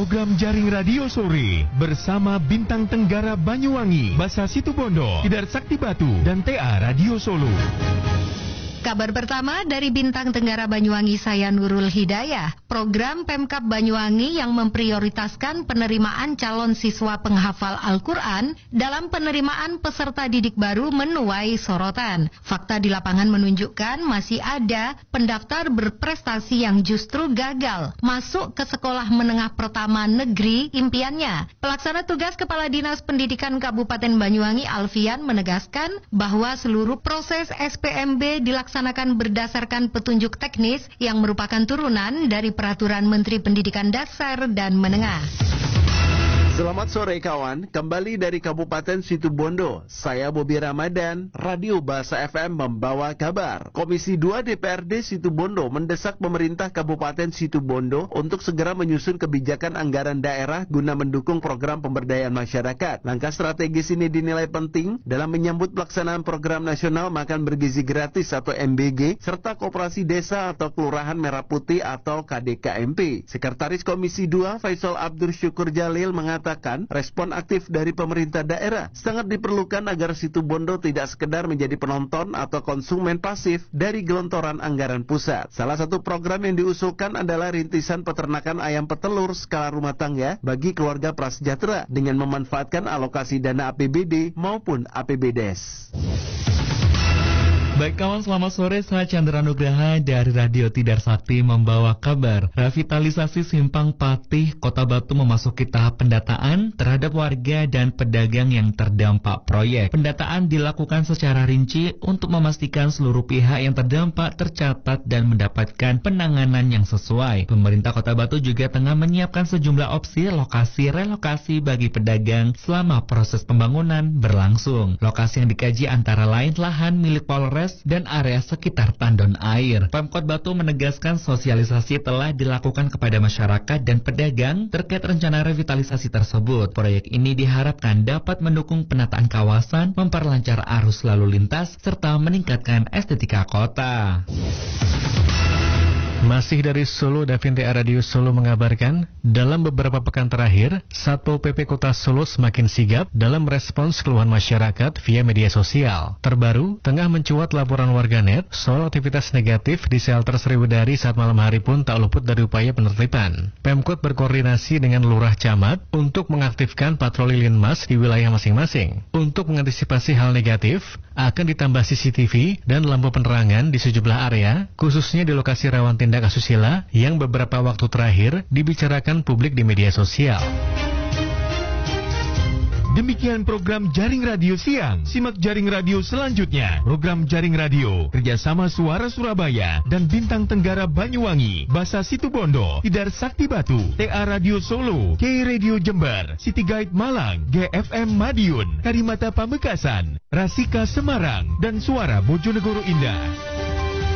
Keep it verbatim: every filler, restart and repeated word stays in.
program Jaring Radio Sore bersama Bintang Tenggara Banyuwangi, Basa Situbondo, Tidar Sakti Batu, dan T A Radio Solo. Kabar pertama dari Bintang Tenggara Banyuwangi, saya Nurul Hidayah. Program Pemkab Banyuwangi yang memprioritaskan penerimaan calon siswa penghafal Al-Quran dalam penerimaan peserta didik baru menuai sorotan. Fakta di lapangan menunjukkan masih ada pendaftar berprestasi yang justru gagal masuk ke sekolah menengah pertama negeri impiannya. Pelaksana tugas Kepala Dinas Pendidikan Kabupaten Banyuwangi Alfian menegaskan bahwa seluruh proses S P M B dilaksanakan berdasarkan petunjuk teknis yang merupakan turunan dari Peraturan Menteri Pendidikan Dasar dan Menengah. Selamat sore kawan, kembali dari Kabupaten Situbondo. Saya Bobi Ramadan, Radio Basa F M membawa kabar. Komisi dua D P R D Situbondo mendesak pemerintah Kabupaten Situbondo untuk segera menyusun kebijakan anggaran daerah guna mendukung program pemberdayaan masyarakat. Langkah strategis ini dinilai penting dalam menyambut pelaksanaan program nasional makan bergizi gratis atau M B G, serta koperasi desa atau kelurahan merah putih atau K D K M P. Sekretaris Komisi dua Faisal Abdur Syukur Jalil mengatakan Mengatakan respon aktif dari pemerintah daerah sangat diperlukan agar Situbondo tidak sekedar menjadi penonton atau konsumen pasif dari gelontoran anggaran pusat. Salah satu program yang diusulkan adalah rintisan peternakan ayam petelur skala rumah tangga bagi keluarga prasejahtera dengan memanfaatkan alokasi dana A P B D maupun A P B D E S. Baik kawan, selamat sore, saya Chandra Nugraha dari Radio Tidar Sakti membawa kabar. Revitalisasi Simpang Patih, Kota Batu memasuki tahap pendataan terhadap warga dan pedagang yang terdampak proyek. Pendataan dilakukan secara rinci untuk memastikan seluruh pihak yang terdampak tercatat dan mendapatkan penanganan yang sesuai. Pemerintah Kota Batu juga tengah menyiapkan sejumlah opsi lokasi relokasi bagi pedagang selama proses pembangunan berlangsung. Lokasi yang dikaji antara lain lahan milik Polres dan area sekitar tandon air. Pemkot Batu menegaskan sosialisasi telah dilakukan kepada masyarakat dan pedagang terkait rencana revitalisasi tersebut. Proyek ini diharapkan dapat mendukung penataan kawasan, memperlancar arus lalu lintas, serta meningkatkan estetika kota. Masih dari Solo, Davin T A Radio Solo mengabarkan, dalam beberapa pekan terakhir, Satpol P P Kota Solo semakin sigap dalam respons keluhan masyarakat via media sosial. Terbaru, tengah mencuat laporan warganet soal aktivitas negatif di shelter Sriwedari saat malam hari pun tak luput dari upaya penertiban. Pemkot berkoordinasi dengan lurah camat untuk mengaktifkan patroli linmas di wilayah masing-masing. Untuk mengantisipasi hal negatif, akan ditambah C C T V dan lampu penerangan di sejumlah area, khususnya di lokasi rawan tindak asusila yang beberapa waktu terakhir dibicarakan publik di media sosial. Demikian program Jaring Radio Siang. Simak Jaring Radio selanjutnya. Program Jaring Radio kerjasama Suara Surabaya dan Bintang Tenggara Banyuwangi, Basa Situbondo, Tidar Sakti Batu, T A Radio Solo, K Radio Jember, City Guide Malang, G F M Madiun, Karimata Pamekasan, Rasika Semarang, dan Suara Bojonegoro Indah.